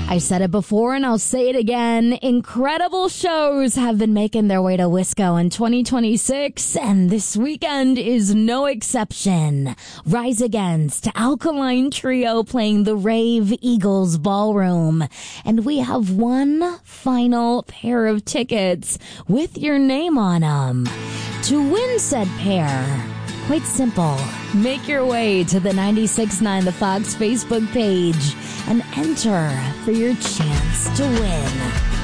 I said it before and I'll say it again. Incredible shows have been making their way to Wisco in 2026, and this weekend is no exception. Rise Against, Alkaline Trio playing the Rave Eagles Ballroom. And we have one final pair of tickets with your name on them. To win said pair, quite simple. Make your way to the 96.9 The Fox Facebook page and enter for your chance to win.